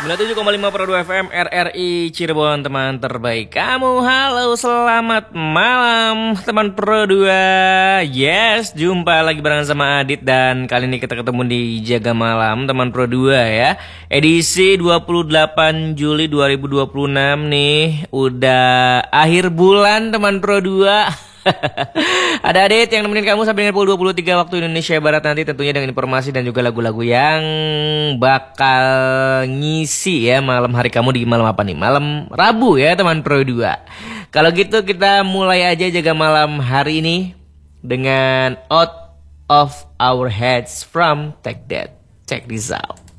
97,5 Pro 2 FM RRI Cirebon, teman terbaik kamu. Halo, selamat malam teman Pro 2. Yes, jumpa lagi bareng sama Adit. Dan kali ini kita ketemu di Jaga Malam teman Pro 2 ya. Edisi 28 Juli 2026 nih. Udah akhir bulan teman Pro 2. Ada Adit yang nemenin kamu sampai dengan pukul 23 waktu Indonesia Barat nanti, tentunya dengan informasi dan juga lagu-lagu yang bakal ngisi ya malam hari kamu di malam apa nih? Malam Rabu ya teman Pro 2. Kalau gitu kita mulai aja Jaga Malam hari ini dengan Out of Our Heads from Take That. Check this out.